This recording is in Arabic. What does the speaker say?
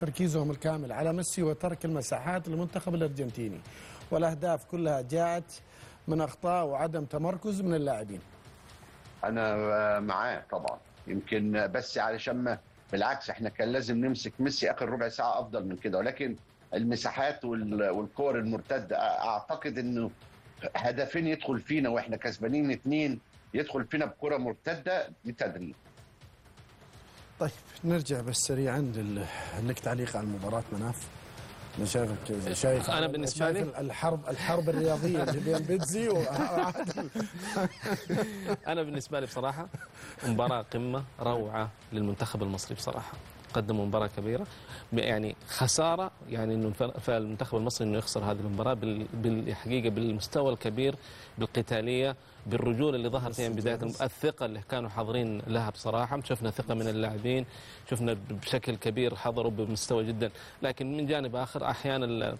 تركيزهم الكامل على ميسي وترك المساحات للمنتخب الأرجنتيني، والأهداف كلها جاءت من أخطاء وعدم تمركز من اللاعبين. أنا معاه طبعا، يمكن بس علشان ما بالعكس احنا كان لازم نمسك ميسي آخر ربع ساعة أفضل من كده، ولكن المساحات والكور المرتدة أعتقد إنه هدفين يدخل فينا واحنا كسبانين 2 يدخل فينا بكرة مرتدة دي تدريب. طيب نرجع بس سريعا لك تعليق على المباراة مناف. انا شايف انا بالنسبه لي الحرب الرياضيه اللي بين بيتزي وعادل. انا بالنسبه لي بصراحه مباراه قمه روعه للمنتخب المصري بصراحه، قدموا مباراه كبيره، يعني خساره يعني انه فالمنتخب المصري انه يخسر هذه المباراه بالحقيقه بالمستوى الكبير، بالقتاليه، بالرجوله اللي ظهر فيها من بدايه الثقه اللي كانوا حاضرين لها بصراحه، شفنا ثقه من اللاعبين، شفنا بشكل كبير حضروا بمستوى جدا، لكن من جانب اخر احيانا